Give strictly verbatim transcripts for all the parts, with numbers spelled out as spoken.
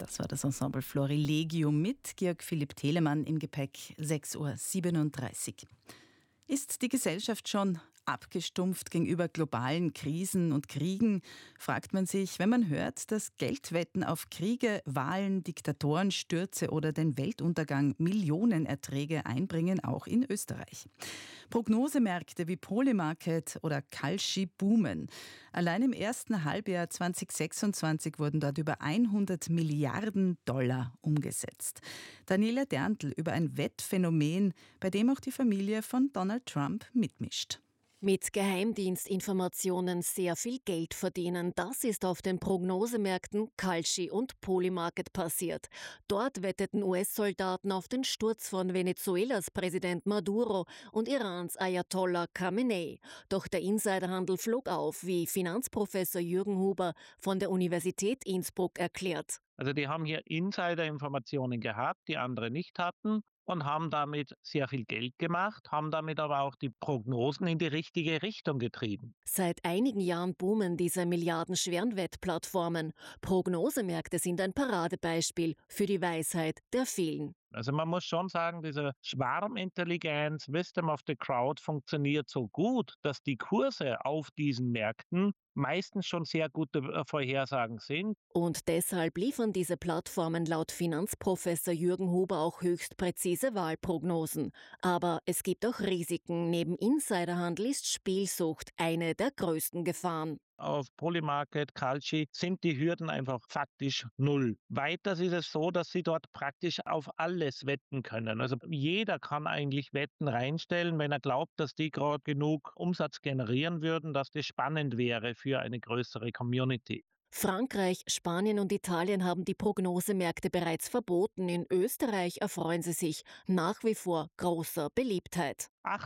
Das war das Ensemble Florilegium mit Georg Philipp Telemann im Gepäck, sechs Uhr siebenunddreißig. Ist die Gesellschaft schon abgestumpft gegenüber globalen Krisen und Kriegen, fragt man sich, wenn man hört, dass Geldwetten auf Kriege, Wahlen, Diktatorenstürze oder den Weltuntergang Millionenerträge einbringen, auch in Österreich. Prognosemärkte wie Polymarket oder Kalshi boomen. Allein im ersten Halbjahr zweitausendsechsundzwanzig wurden dort über hundert Milliarden Dollar umgesetzt. Daniela Derntl über ein Wettphänomen, bei dem auch die Familie von Donald Trump mitmischt. Mit Geheimdienstinformationen sehr viel Geld verdienen, das ist auf den Prognosemärkten Kalshi und Polymarket passiert. Dort wetteten U S-Soldaten auf den Sturz von Venezuelas Präsident Maduro und Irans Ayatollah Khamenei. Doch der Insiderhandel flog auf, wie Finanzprofessor Jürgen Huber von der Universität Innsbruck erklärt. Also die haben hier Insider-Informationen gehabt, die andere nicht hatten, und haben damit sehr viel Geld gemacht, haben damit aber auch die Prognosen in die richtige Richtung getrieben. Seit einigen Jahren boomen diese milliardenschweren Wettplattformen. Prognosemärkte sind ein Paradebeispiel für die Weisheit der vielen. Also man muss schon sagen, diese Schwarmintelligenz, Wisdom of the Crowd funktioniert so gut, dass die Kurse auf diesen Märkten meistens schon sehr gute Vorhersagen sind. Und deshalb liefern diese Plattformen laut Finanzprofessor Jürgen Huber auch höchst präzise Wahlprognosen. Aber es gibt auch Risiken. Neben Insiderhandel ist Spielsucht eine der größten Gefahren. Auf Polymarket, Kalshi sind die Hürden einfach faktisch null. Weiters ist es so, dass Sie dort praktisch auf alles wetten können. Also jeder kann eigentlich Wetten reinstellen, wenn er glaubt, dass die gerade genug Umsatz generieren würden, dass das spannend wäre für eine größere Community. Frankreich, Spanien und Italien haben die Prognosemärkte bereits verboten. In Österreich erfreuen sie sich nach wie vor großer Beliebtheit.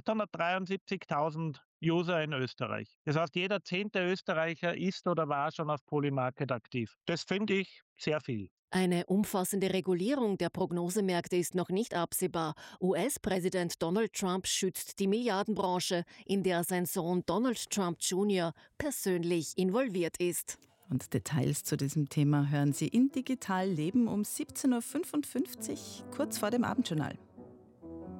achthundertdreiundsiebzigtausend User in Österreich. Das heißt, jeder zehnte Österreicher ist oder war schon auf Polymarket aktiv. Das finde ich sehr viel. Eine umfassende Regulierung der Prognosemärkte ist noch nicht absehbar. U S-Präsident Donald Trump schützt die Milliardenbranche, in der sein Sohn Donald Trump Junior persönlich involviert ist. Und Details zu diesem Thema hören Sie in Digital Leben um siebzehn Uhr fünfundfünfzig, kurz vor dem Abendjournal.